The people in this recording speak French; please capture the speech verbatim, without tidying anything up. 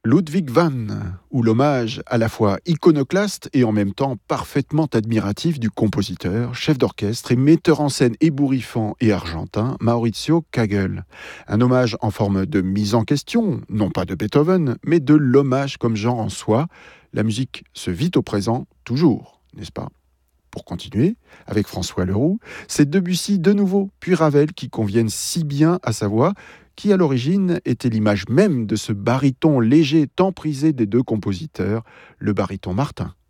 Ludwig van, ou l'hommage à la fois iconoclaste et en même temps parfaitement admiratif du compositeur, chef d'orchestre et metteur en scène ébouriffant et argentin Maurizio Kagel. Un hommage en forme de mise en question, non pas de Beethoven, mais de l'hommage comme genre en soi. La musique se vit au présent, toujours, n'est-ce pas ? Pour continuer, avec François Leroux, c'est Debussy de nouveau, puis Ravel qui conviennent si bien à sa voix, qui à l'origine était l'image même de ce baryton léger tant prisé des deux compositeurs, le baryton Martin.